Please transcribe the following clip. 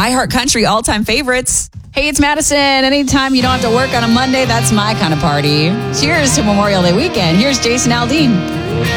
iHeart Country all-time favorites. Hey, it's Madison. Anytime you don't have to work on a Monday, that's my kind of party. Cheers to Memorial Day weekend. Here's Jason Aldean.